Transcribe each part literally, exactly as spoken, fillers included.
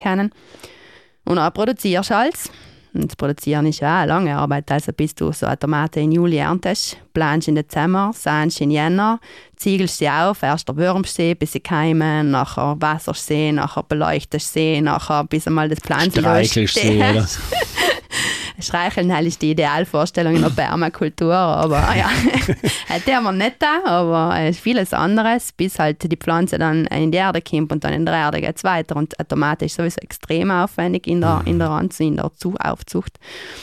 kennen. Und dann produzierst du alles. Und das Produzieren ist ja auch eine lange Arbeit. Also bis du so eine Tomate in Juli erntest, planst in Dezember, säst in Jänner, ziegelst sie auf, erst erwürmst sie, bis sie keimen, nachher wässerst sie, nachher beleuchtest sie, nachher bis einmal das Pflänzchen streichelst sie, oder? Streicheln halt ist die Idealvorstellung in der Permakultur, aber ja, hätte haben wir nicht da, aber äh, vieles anderes, bis halt die Pflanze dann in die Erde kommt und dann in der Erde geht es weiter. Und eine Tomate ist sowieso extrem aufwendig in der, in der Anzucht, in der Aufzucht.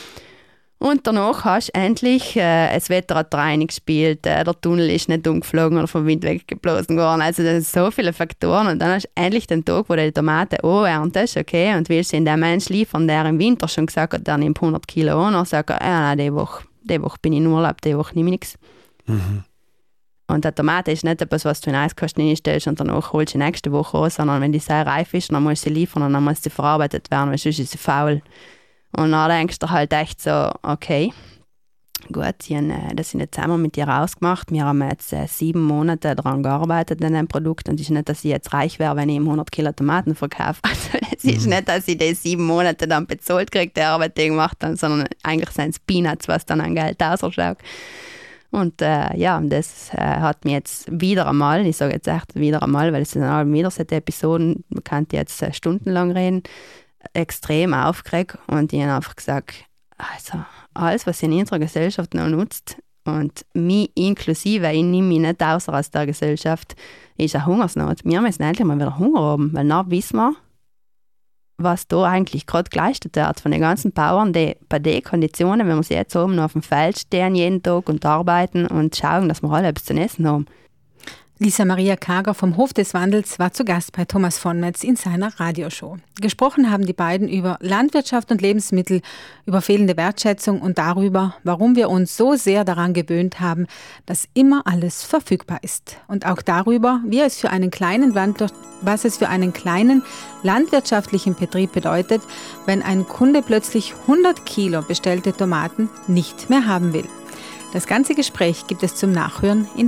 Und danach hast du endlich, äh, das Wetter hat rein gespielt, äh, der Tunnel ist nicht umgeflogen oder vom Wind weggeblasen worden. Also das sind so viele Faktoren. Und dann hast du endlich den Tag, wo du die Tomate auch erntest, okay, und willst in den Menschen liefern, der im Winter schon gesagt hat, der nimmt hundert Kilo an, und sagt, ja, nein, die Woche, die Woche bin ich in Urlaub, die Woche nehme ich nichts. Mhm. Und die Tomate ist nicht etwas, was du in den Eiskasten reinstellst und danach holst du die nächste Woche raus, sondern wenn die sehr reif ist, dann musst du sie liefern und dann muss sie verarbeitet werden, weil sonst ist sie faul. Und dann denkst du halt echt so, okay, gut, sie haben äh, das sind jetzt zusammen mit ihr ausgemacht. Wir haben jetzt äh, sieben Monate daran gearbeitet an dem Produkt, und es ist nicht, dass ich jetzt reich wäre, wenn ich ihm hundert Kilo Tomaten verkaufe. Also es ist mhm. nicht, dass ich die sieben Monate dann bezahlt kriege, die Arbeit, die ich gemacht habe, sondern eigentlich sind es Peanuts, was dann an Geld ausschaut. Und äh, ja, das äh, hat mir jetzt wieder einmal, ich sage jetzt echt wieder einmal, weil es sind alle wieder solche Episoden, man kann jetzt äh, stundenlang reden, extrem aufgeregt, und ich habe einfach gesagt, also alles, was in unserer Gesellschaft noch nutzt und mich inklusive, ich nehme mich nicht außer aus der Gesellschaft, ist eine Hungersnot. Wir müssen endlich mal wieder Hunger haben, weil dann wissen wir, was da eigentlich gerade geleistet wird von den ganzen Bauern, die bei den Konditionen, wenn wir sie jetzt oben noch auf dem Feld stehen, jeden Tag und arbeiten und schauen, dass wir alle etwas zu essen haben. Lisa Maria Kager vom Hof des Wandels war zu Gast bei Thomas von Metz in seiner Radioshow. Gesprochen haben die beiden über Landwirtschaft und Lebensmittel, über fehlende Wertschätzung und darüber, warum wir uns so sehr daran gewöhnt haben, dass immer alles verfügbar ist. Und auch darüber, wie es für einen kleinen Landwirt, was es für einen kleinen landwirtschaftlichen Betrieb bedeutet, wenn ein Kunde plötzlich hundert Kilo bestellte Tomaten nicht mehr haben will. Das ganze Gespräch gibt es zum Nachhören in